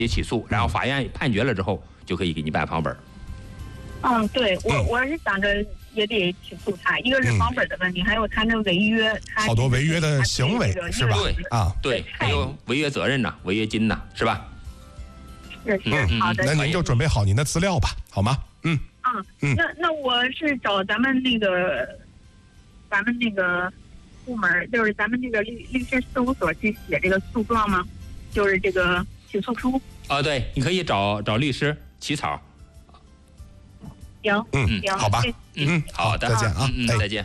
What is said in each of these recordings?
起诉，然后法院判决了之后就可以给你办房本。 对，我是想着也得起诉他，一个是房本的问题，还有他那违约， 好多违约的行为是吧？ 对，还有违约责任呐，违约金呐，是吧？ 是好的。 那您就准备好您的资料吧，好吗？ 那我是找咱们那个部门，就是咱们这个律师事务所去写这个诉状吗？就是这个起诉书。 对，你可以找律师起草。 行， 好吧， 好的， 再见啊， 再见，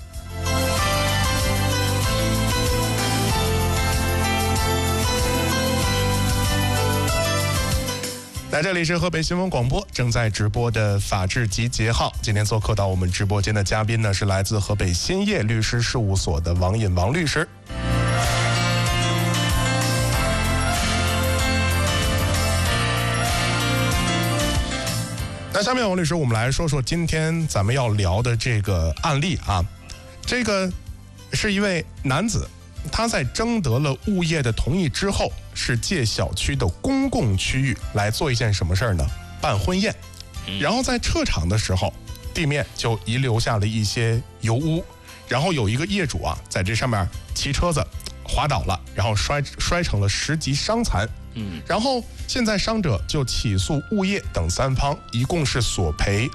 来，这里是河北新闻广播正在直播的法治集结号。今天做客到我们直播间的嘉宾呢，是来自河北兴业律师事务所的王引王律师。那下面王律师，我们来说说今天咱们要聊的这个案例啊。这个是一位男子，他在征得了物业的同意之后，是借小区的公共区域来做一件什么事儿呢？办婚宴。然后在撤场的时候，地面就遗留下了一些油污，然后有一个业主啊，在这上面骑车子滑倒了，然后摔成了10级伤残。然后现在伤者就起诉物业等3方，一共是索赔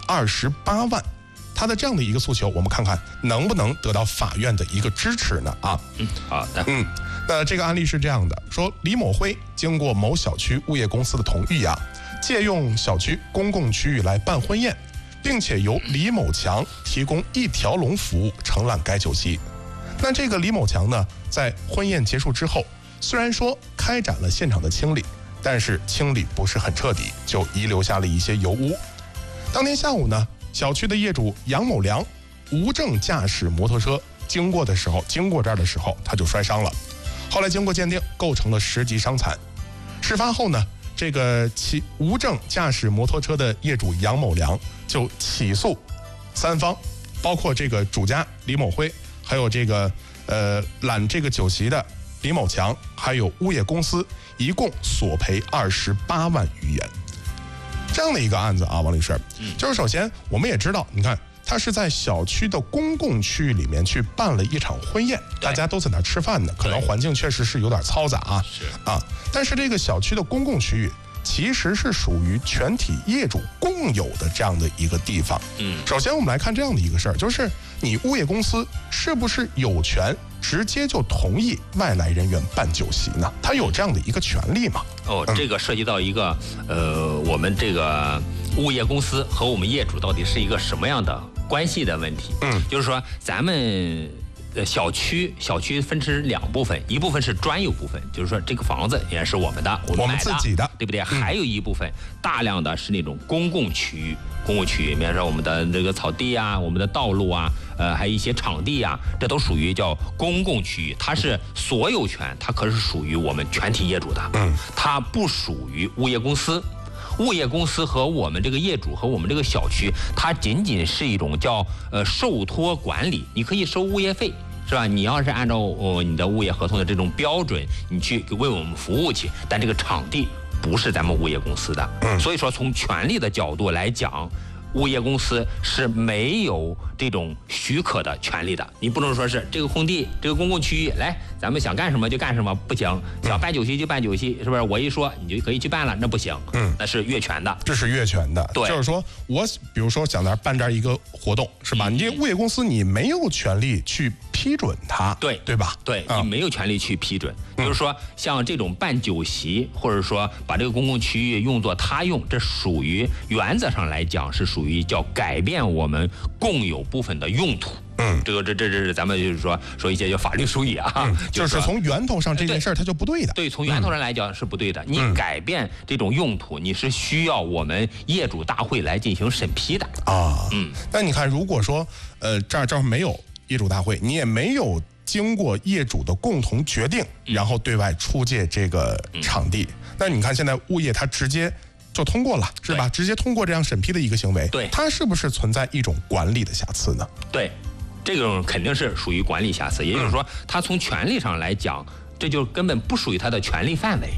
28万。他的这样的一个诉求，我们看看能不能得到法院的一个支持呢？ 好的。 那这个案例是这样的，说李某辉经过某小区物业公司的同意啊，借用小区公共区域来办婚宴，并且由李某强提供一条龙服务承揽该酒席。那这个李某强呢，在婚宴结束之后，虽然说开展了现场的清理，但是清理不是很彻底，就遗留下了一些油污。当天下午呢，小区的业主杨某良无证驾驶摩托车经过这儿的时候，他就摔伤了。后来经过鉴定，构成了10级伤残。事发后呢，这个无证驾驶摩托车的业主杨某良就起诉3方，包括这个主家李某辉，还有这个揽这个酒席的李某强，还有物业公司，一共索赔28万余元。这样的一个案子啊，王律师，就是首先我们也知道，你看他是在小区的公共区域里面去办了一场婚宴，大家都在那吃饭呢，可能环境确实是有点嘈杂啊，但是这个小区的公共区域其实是属于全体业主共有的这样的一个地方。首先我们来看这样的一个事儿，就是你物业公司是不是有权直接就同意外来人员办酒席呢？他有这样的一个权利吗？ 这个涉及到一个我们这个物业公司和我们业主到底是一个什么样的关系的问题。就是说咱们小区分成2部分，一部分是专有部分，就是说这个房子也是我们的，我们自己的， 对不对？还有一部分大量的是那种公共区域，比如说我们的这个草地啊，我们的道路啊，还有一些场地啊，这都属于叫公共区域，它是所有权，它可是属于我们全体业主的，它不属于物业公司。物业公司和我们这个业主和我们这个小区，它仅仅是一种叫受托管理，你可以收物业费，是吧？你要是按照你的物业合同的这种标准，你去为我们服务去，但这个场地不是咱们物业公司的，所以说从权利的角度来讲，物业公司是没有这种许可的权利的。你不能说是这个空地、这个公共区域，来，咱们想干什么就干什么，不行。想办酒席就办酒席，是不是？我一说你就可以去办了，那不行。那是越权的。 这是越权的。 对， 就是说我比如说想在办这儿一个活动，是吧？你这物业公司你没有权利去批准它，对吧？ 对，你没有权利去批准。就是说，像这种办酒席，或者说把这个公共区域用作他用，这属于原则上来讲是属于叫改变我们共有部分的用途。这是咱们就是说一些叫法律术语啊， 就是从源头上这件事儿它就不对的。 对，从源头上来讲是不对的。你改变这种用途，你是需要我们业主大会来进行审批的啊。那你看，如果说这儿没有业主大会，你也没有经过业主的共同决定，然后对外出借这个场地，那你看现在物业它直接就通过了，是吧？直接通过这样审批的一个行为， 对， 它是不是存在一种管理的瑕疵呢？ 对，这种肯定是属于管理瑕疵，也就是说，它从权利上来讲，这就根本不属于它的权利范围。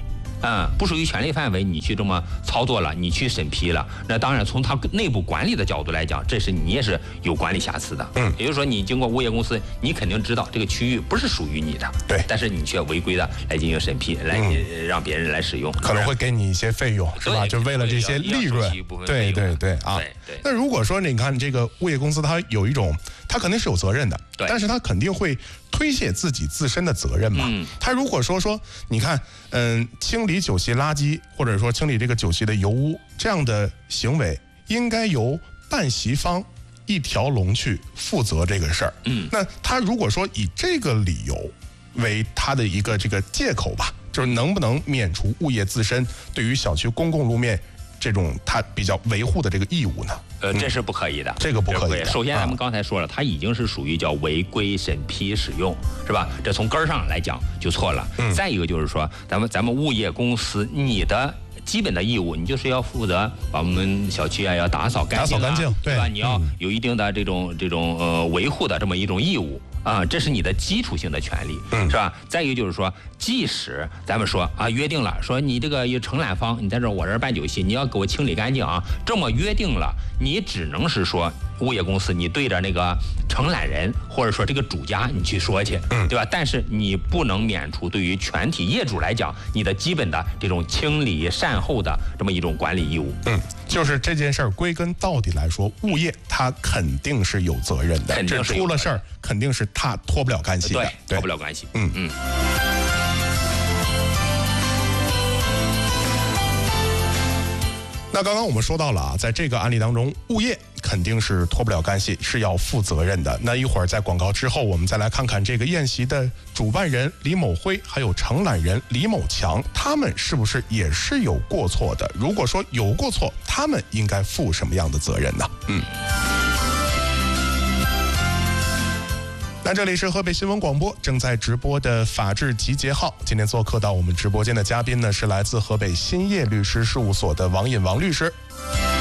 不属于权力范围，你去这么操作了，你去审批了，那当然从它内部管理的角度来讲，这是你也是有管理瑕疵的。也就是说，你经过物业公司，你肯定知道这个区域不是属于你的， 对， 但是你却违规的来进行审批，来让别人来使用， 可能会给你一些费用，是吧？就为了这些利润，对啊。那如果说你看这个物业公司，它有一种，它肯定是有责任的，但是它肯定会推卸自身的责任嘛。它如果说你看，清理酒席垃圾，或者说清理这个酒席的油污，这样的行为应该由办席方一条龙去负责这个事儿。那他如果说以这个理由为他的一个这个借口吧，就是能不能免除物业自身对于小区公共路面这种他比较维护的这个义务呢？ 这是不可以的， 这个不可以的。 首先，咱们刚才说了，它已经是属于叫违规审批使用，是吧？这从根儿上来讲就错了。再一个就是说，咱们物业公司，你的基本的义务，你就是要负责把我们小区要打扫干净，对吧？你要有一定的这种维护的这么一种义务。这是你的基础性的权利，是吧？再一个就是说，即使咱们说约定了，说你这个承揽方，你在我这儿办酒席，你要给我清理干净啊，这么约定了，你只能是说物业公司，你对着那个承揽人或者说这个主家你去说去，对吧？但是你不能免除对于全体业主来讲，你的基本的这种清理善后的这么一种管理义务。 就是这件事儿归根到底来说，物业他肯定是有责任的，这出了事儿肯定是他脱不了干系的， 脱不了干系。 那刚刚我们说到了在这个案例当中，物业肯定是脱不了干系，是要负责任的。那一会儿在广告之后，我们再来看看这个宴席的主办人李某辉，还有承揽人李某强，他们是不是也是有过错的？如果说有过错，他们应该负什么样的责任呢？那这里是河北新闻广播正在直播的法治集结号，今天做客到我们直播间的嘉宾呢，是来自河北兴业律师事务所的王引王律师。